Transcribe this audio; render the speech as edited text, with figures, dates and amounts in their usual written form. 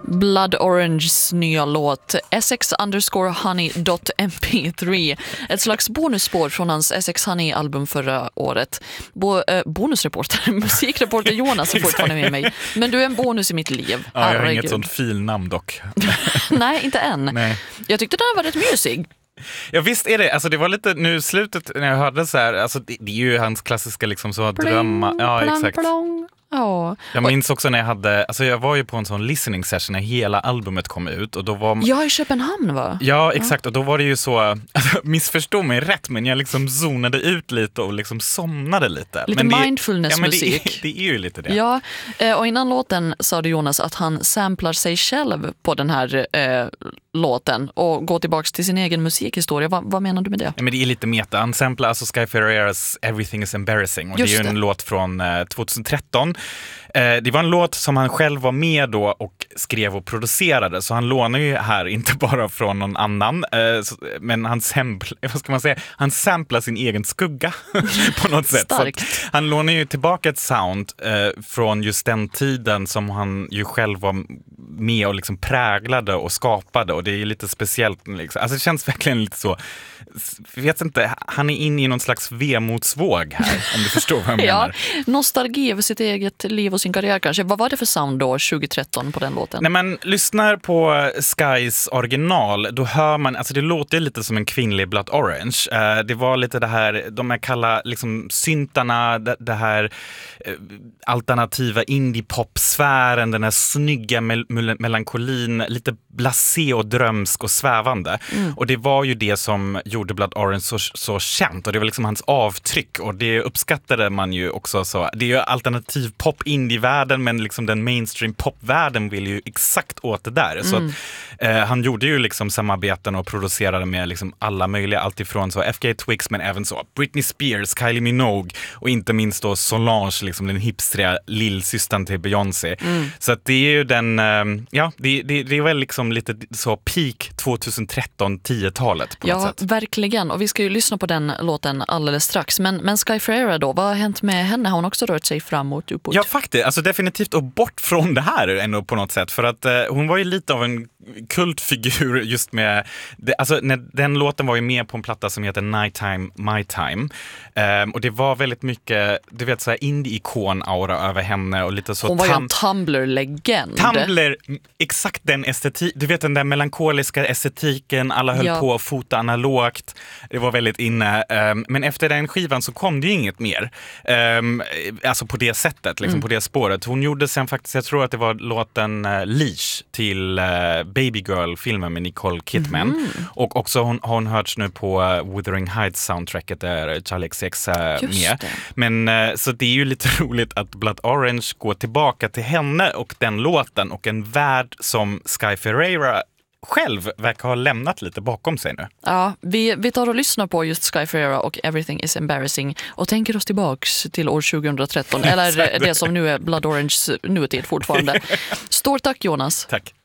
Blood Oranges nya låt Essex_honey.mp3. Ett slags bonusspår från hans Essex Honey-album förra året. Bonusreporter, musikreporter Jonas är fortfarande med mig. Men du är en bonus i mitt liv. Ja, jag har inget sånt filnamn dock. Nej, inte än. Nej. Jag tyckte den var rätt mysig. Ja, visst är det. Alltså det var lite nu slutet när jag hörde så här, alltså det är ju hans klassiska liksom så drömma. Ja, plang, exakt. plong. Ja. Jag minns också när jag var ju på en sån listening session när hela albumet kom ut och då var Jag är i Köpenhamn, va? Ja, exakt. Och då var det ju så, alltså, missförstå mig rätt, men jag liksom zonade ut lite och liksom somnade lite. Lite men mindfulness-musik. Ja, det är ju lite det. Ja, och innan låten sa du, Jonas, att han samplar sig själv på den här låten och går tillbaka till sin egen musikhistoria. Vad menar du med det? Ja, men det är lite meta. Han samplar alltså Sky Ferreiras Everything is Embarrassing. Och det är ju en låt från 2013. Det var en låt som han själv var med då och skrev och producerade, så han lånar ju här inte bara från någon annan, men han samplar sin egen skugga på något sätt. Så han lånar ju tillbaka ett sound från just den tiden som han ju själv var med och liksom präglade och skapade, och det är ju lite speciellt liksom. Alltså det känns verkligen lite så, vet inte, han är inne i någon slags vemotsvåg här, om du förstår vad jag menar. Ja, nostalgi över sitt eget liv och sin karriär kanske. Vad var det för sound då 2013 på den låten? När man lyssnar på Skys original, då hör man, alltså det låter lite som en kvinnlig Blood Orange. Det var lite det här, de här kalla liksom syntarna, det här alternativa indie-pop-sfären, den här snygga melankolin, lite blasé och drömsk och svävande. Och det var ju det som gjorde Blood Orange så känt, och det var liksom hans avtryck, och det uppskattade man ju också. Så det är ju alternativ pop-indie-världen, men liksom den mainstream pop-världen vill ju exakt åt det där. Så att, han gjorde ju liksom samarbeten och producerade med liksom alla möjliga, alltifrån så FKA Twigs, men även så Britney Spears, Kylie Minogue och inte minst då Solange, liksom den hipstriga lillsystern till Beyoncé. Så att det är ju den, ja, det är väl liksom lite så peak 2013-10-talet på något sätt. Ja, verkligen. Och vi ska ju lyssna på den låten alldeles strax. Men Sky Ferreira då, vad har hänt med henne? Har hon också rört sig framåt, uppåt? Ja, faktiskt. Alltså definitivt, och bort från det här ändå på något sätt. För att hon var ju lite av en kultfigur just med alltså när den låten var ju med på en platta som heter Nighttime My Time, och det var väldigt mycket, du vet, så här indie-ikon-aura över henne och lite så. Hon var ju en Tumblr-legend. Tumblr, exakt den estetik, du vet, den där melankoliska estetiken, alla höll på att fota analogt, det var väldigt inne, men efter den skivan så kom det ju inget mer, alltså på det sättet, liksom på det spåret. Hon gjorde sen faktiskt, jag tror att det var låten Leash till Baby Girl-filmen med Nicole Kidman. Och också har hon hörts nu på Wuthering Heights-soundtracket där Charlie XX är med. Men så det är ju lite roligt att Blood Orange går tillbaka till henne och den låten och en värld som Sky Ferreira själv verkar ha lämnat lite bakom sig nu. Ja, vi tar och lyssnar på just Sky Ferreira och Everything is Embarrassing och tänker oss tillbaks till år 2013, eller det som nu är Blood Orange nutid fortfarande. Stort tack, Jonas. Tack.